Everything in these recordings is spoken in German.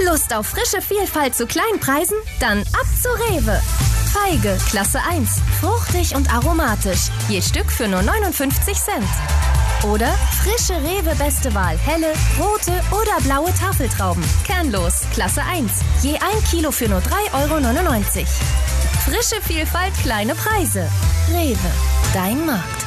Lust auf frische Vielfalt zu Kleinpreisen? Dann ab zu Rewe. Feige, Klasse 1. Fruchtig und aromatisch. Je Stück für nur 59 Cent. Oder frische Rewe Beste Wahl. Helle, rote oder blaue Tafeltrauben. Kernlos, Klasse 1. Je 1 Kilo für nur 3,99 €. Frische Vielfalt, kleine Preise. Rewe, dein Markt.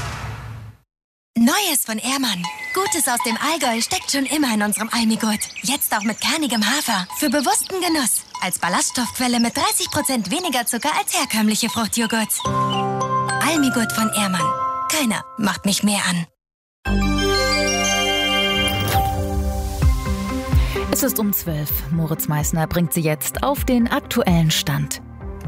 Neues von Ehrmann. Gutes aus dem Allgäu steckt schon immer in unserem Almigurt. Jetzt auch mit kernigem Hafer. Für bewussten Genuss. Als Ballaststoffquelle mit 30% weniger Zucker als herkömmliche Fruchtjoghurts. Almigurt von Ehrmann. Keiner macht mich mehr an. Es ist um 12. Moritz Meissner bringt Sie jetzt auf den aktuellen Stand.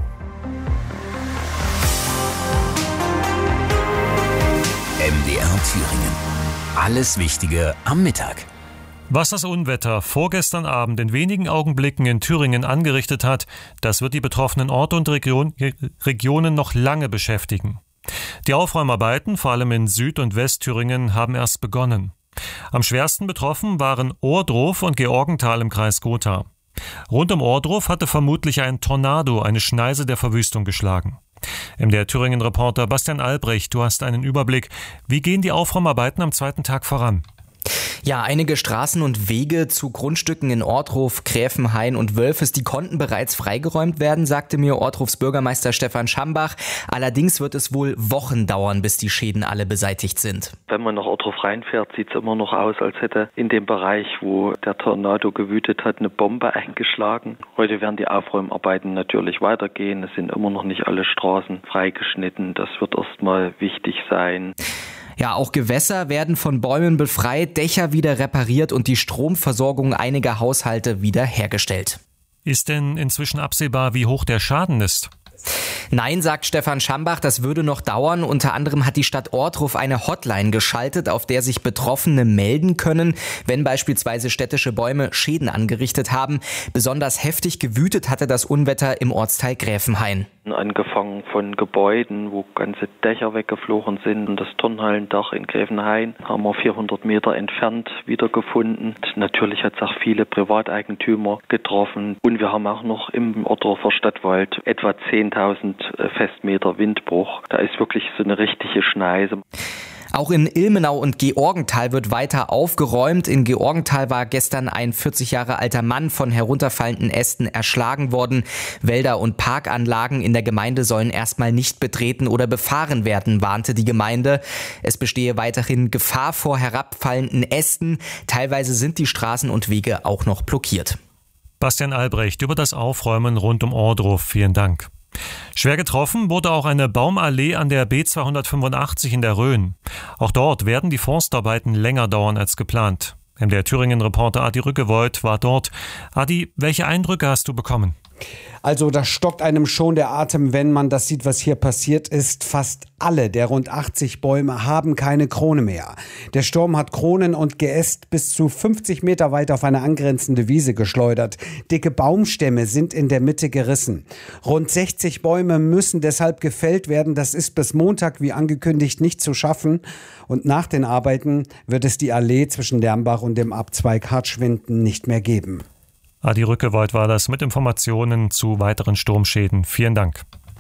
MDR Thüringen. Alles Wichtige am Mittag. Was das Unwetter vorgestern Abend in wenigen Augenblicken in Thüringen angerichtet hat, das wird die betroffenen Orte und Regionen noch lange beschäftigen. Die Aufräumarbeiten, vor allem in Süd- und Westthüringen, haben erst begonnen. Am schwersten betroffen waren Ohrdruf und Georgenthal im Kreis Gotha. Rund um Ohrdruf hatte vermutlich ein Tornado eine Schneise der Verwüstung geschlagen. MDR Thüringen-Reporter Bastian Albrecht, du hast einen Überblick. Wie gehen die Aufräumarbeiten am zweiten Tag voran? Ja, einige Straßen und Wege zu Grundstücken in Ohrdruf, Gräfenhain und Wölfes, die konnten bereits freigeräumt werden, sagte mir Ohrdrufs Bürgermeister Stefan Schambach. Allerdings wird es wohl Wochen dauern, bis die Schäden alle beseitigt sind. Wenn man nach Ohrdruf reinfährt, sieht es immer noch aus, als hätte in dem Bereich, wo der Tornado gewütet hat, eine Bombe eingeschlagen. Heute werden die Aufräumarbeiten natürlich weitergehen. Es sind immer noch nicht alle Straßen freigeschnitten. Das wird erstmal wichtig sein. Ja, auch Gewässer werden von Bäumen befreit, Dächer wieder repariert und die Stromversorgung einiger Haushalte wieder hergestellt. Ist denn inzwischen absehbar, wie hoch der Schaden ist? Nein, sagt Stefan Schambach, das würde noch dauern. Unter anderem hat die Stadt Ohrdruf eine Hotline geschaltet, auf der sich Betroffene melden können, wenn beispielsweise städtische Bäume Schäden angerichtet haben. Besonders heftig gewütet hatte das Unwetter im Ortsteil Gräfenhain. Angefangen von Gebäuden, wo ganze Dächer weggeflogen sind. Und das Turnhallendach in Gräfenhain haben wir 400 Meter entfernt wiedergefunden. Natürlich hat es auch viele Privateigentümer getroffen. Und wir haben auch noch im Ohrdruffer Stadtwald etwa 10.000 Festmeter Windbruch. Da ist wirklich so eine richtige Schneise. Auch in Ilmenau und Georgenthal wird weiter aufgeräumt. In Georgenthal war gestern ein 40 Jahre alter Mann von herunterfallenden Ästen erschlagen worden. Wälder und Parkanlagen in der Gemeinde sollen erstmal nicht betreten oder befahren werden, warnte die Gemeinde. Es bestehe weiterhin Gefahr vor herabfallenden Ästen. Teilweise sind die Straßen und Wege auch noch blockiert. Bastian Albrecht über das Aufräumen rund um Ohrdruf. Vielen Dank. Schwer getroffen wurde auch eine Baumallee an der B285 in der Rhön. Auch dort werden die Forstarbeiten länger dauern als geplant. MDR Thüringen-Reporter Adi Rückewold war dort. Adi, welche Eindrücke hast du bekommen? Also da stockt einem schon der Atem, wenn man das sieht, was hier passiert ist. Fast alle der rund 80 Bäume haben keine Krone mehr. Der Sturm hat Kronen und Geäst bis zu 50 Meter weit auf eine angrenzende Wiese geschleudert. Dicke Baumstämme sind in der Mitte gerissen. Rund 60 Bäume müssen deshalb gefällt werden. Das ist bis Montag, wie angekündigt, nicht zu schaffen. Und nach den Arbeiten wird es die Allee zwischen Lärmbach und dem Abzweig Hartschwinden nicht mehr geben. Adi Rückewold war das mit Informationen zu weiteren Sturmschäden. Vielen Dank.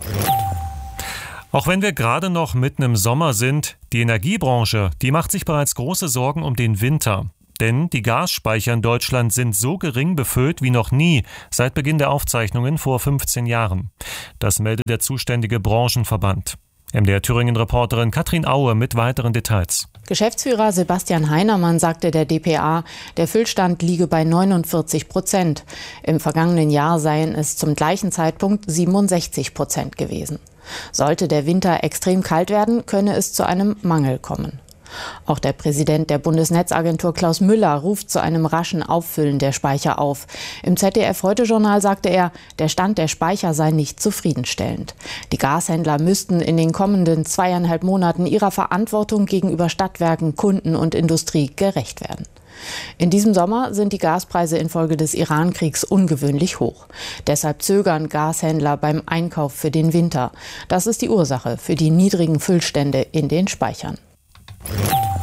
Auch wenn wir gerade noch mitten im Sommer sind, die Energiebranche, die macht sich bereits große Sorgen um den Winter. Denn die Gasspeicher in Deutschland sind so gering befüllt wie noch nie seit Beginn der Aufzeichnungen vor 15 Jahren. Das meldet der zuständige Branchenverband. MDR Thüringen-Reporterin Katrin Aue mit weiteren Details. Geschäftsführer Sebastian Heinermann sagte der dpa, der Füllstand liege bei 49%. Im vergangenen Jahr seien es zum gleichen Zeitpunkt 67% gewesen. Sollte der Winter extrem kalt werden, könne es zu einem Mangel kommen. Auch der Präsident der Bundesnetzagentur Klaus Müller ruft zu einem raschen Auffüllen der Speicher auf. Im ZDF-Heute-Journal sagte er, der Stand der Speicher sei nicht zufriedenstellend. Die Gashändler müssten in den kommenden 2,5 Monaten ihrer Verantwortung gegenüber Stadtwerken, Kunden und Industrie gerecht werden. In diesem Sommer sind die Gaspreise infolge des Iran-Kriegs ungewöhnlich hoch. Deshalb zögern Gashändler beim Einkauf für den Winter. Das ist die Ursache für die niedrigen Füllstände in den Speichern.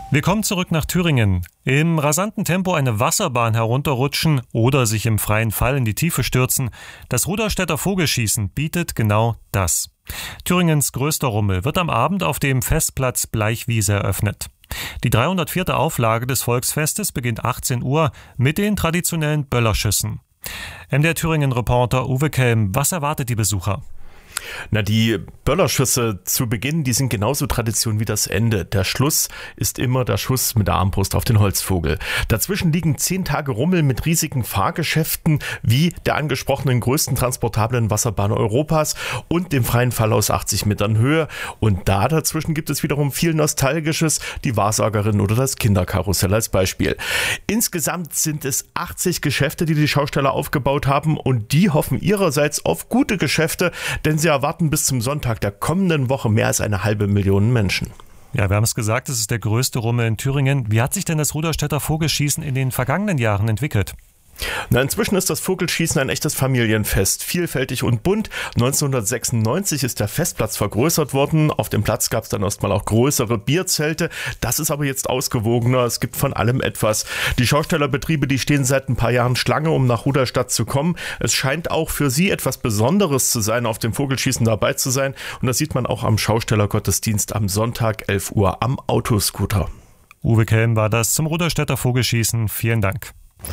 Wir kommen zurück nach Thüringen. Im rasanten Tempo eine Wasserbahn herunterrutschen oder sich im freien Fall in die Tiefe stürzen. Das Ruderstädter Vogelschießen bietet genau das. Thüringens größter Rummel wird am Abend auf dem Festplatz Bleichwiese eröffnet. Die 304. Auflage des Volksfestes beginnt 18 Uhr mit den traditionellen Böllerschüssen. MDR Thüringen-Reporter Uwe Kelm, was erwartet die Besucher? Die Böllerschüsse zu Beginn, die sind genauso Tradition wie das Ende. Der Schluss ist immer der Schuss mit der Armbrust auf den Holzvogel. Dazwischen liegen 10 Tage Rummel mit riesigen Fahrgeschäften wie der angesprochenen größten transportablen Wasserbahn Europas und dem freien Fall aus 80 Metern Höhe. Und da dazwischen gibt es wiederum viel Nostalgisches, die Wahrsagerin oder das Kinderkarussell als Beispiel. Insgesamt sind es 80 Geschäfte, die die Schausteller aufgebaut haben, und die hoffen ihrerseits auf gute Geschäfte, denn sie erwarten bis zum Sonntag der kommenden Woche mehr als 500.000 Menschen. Ja, wir haben es gesagt, es ist der größte Rummel in Thüringen. Wie hat sich denn das Ruderstädter Vogelschießen in den vergangenen Jahren entwickelt? Inzwischen ist das Vogelschießen ein echtes Familienfest, vielfältig und bunt. 1996 ist der Festplatz vergrößert worden. Auf dem Platz gab es dann erstmal auch größere Bierzelte. Das ist aber jetzt ausgewogener. Es gibt von allem etwas. Die Schaustellerbetriebe, die stehen seit ein paar Jahren Schlange, um nach Ruderstadt zu kommen. Es scheint auch für sie etwas Besonderes zu sein, auf dem Vogelschießen dabei zu sein. Und das sieht man auch am Schaustellergottesdienst am Sonntag 11 Uhr am Autoscooter. Uwe Kelm war das zum Ruderstädter Vogelschießen. Vielen Dank.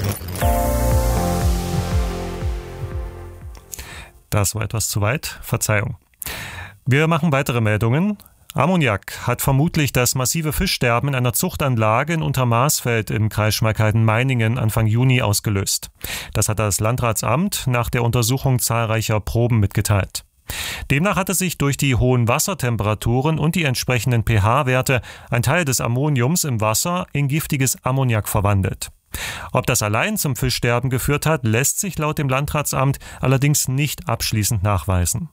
Das war etwas zu weit. Verzeihung. Wir machen weitere Meldungen. Ammoniak hat vermutlich das massive Fischsterben in einer Zuchtanlage in Untermarsfeld im Kreis Schmalkalden-Meiningen Anfang Juni ausgelöst. Das hat das Landratsamt nach der Untersuchung zahlreicher Proben mitgeteilt. Demnach hatte sich durch die hohen Wassertemperaturen und die entsprechenden pH-Werte ein Teil des Ammoniums im Wasser in giftiges Ammoniak verwandelt. Ob das allein zum Fischsterben geführt hat, lässt sich laut dem Landratsamt allerdings nicht abschließend nachweisen.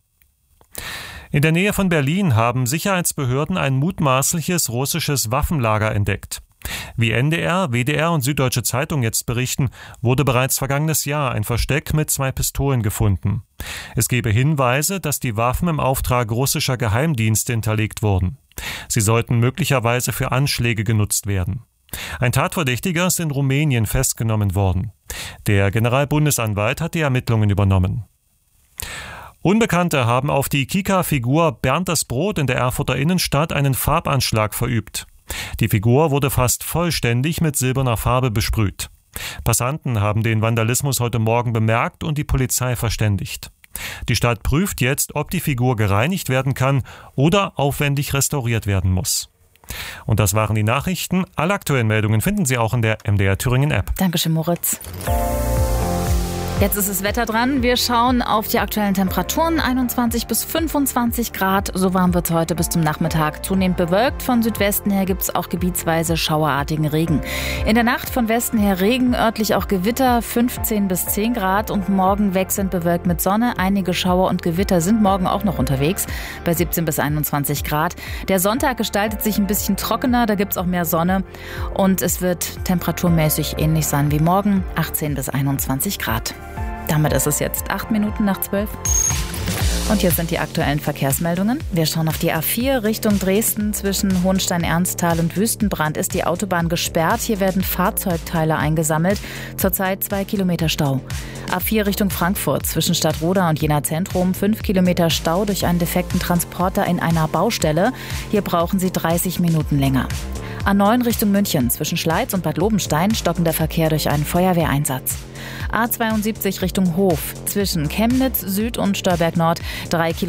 In der Nähe von Berlin haben Sicherheitsbehörden ein mutmaßliches russisches Waffenlager entdeckt. Wie NDR, WDR und Süddeutsche Zeitung jetzt berichten, wurde bereits vergangenes Jahr ein Versteck mit 2 Pistolen gefunden. Es gebe Hinweise, dass die Waffen im Auftrag russischer Geheimdienste hinterlegt wurden. Sie sollten möglicherweise für Anschläge genutzt werden. Ein Tatverdächtiger ist in Rumänien festgenommen worden. Der Generalbundesanwalt hat die Ermittlungen übernommen. Unbekannte haben auf die Kika-Figur Bernd das Brot in der Erfurter Innenstadt einen Farbanschlag verübt. Die Figur wurde fast vollständig mit silberner Farbe besprüht. Passanten haben den Vandalismus heute Morgen bemerkt und die Polizei verständigt. Die Stadt prüft jetzt, ob die Figur gereinigt werden kann oder aufwendig restauriert werden muss. Und das waren die Nachrichten. Alle aktuellen Meldungen finden Sie auch in der MDR Thüringen App. Dankeschön, Moritz. Jetzt ist das Wetter dran. Wir schauen auf die aktuellen Temperaturen. 21 bis 25 Grad. So warm wird es heute bis zum Nachmittag. Zunehmend bewölkt. Von Südwesten her gibt es auch gebietsweise schauerartigen Regen. In der Nacht von Westen her Regen, örtlich auch Gewitter. 15 bis 10 Grad. Und morgen wechselnd bewölkt mit Sonne. Einige Schauer und Gewitter sind morgen auch noch unterwegs. Bei 17 bis 21 Grad. Der Sonntag gestaltet sich ein bisschen trockener. Da gibt es auch mehr Sonne. Und es wird temperaturmäßig ähnlich sein wie morgen. 18 bis 21 Grad. Damit ist es jetzt 8:08. Und hier sind die aktuellen Verkehrsmeldungen. Wir schauen auf die A4 Richtung Dresden. Zwischen Hohenstein-Ernsthal und Wüstenbrand ist die Autobahn gesperrt. Hier werden Fahrzeugteile eingesammelt. Zurzeit 2 Kilometer Stau. A4 Richtung Frankfurt. Zwischen Stadtroda und Jena Zentrum 5 Kilometer Stau durch einen defekten Transporter in einer Baustelle. Hier brauchen Sie 30 Minuten länger. A9 Richtung München. Zwischen Schleiz und Bad Lobenstein stockender Verkehr durch einen Feuerwehreinsatz. A72 Richtung Hof. Zwischen Chemnitz Süd und Stolberg Nord 3 Kilometer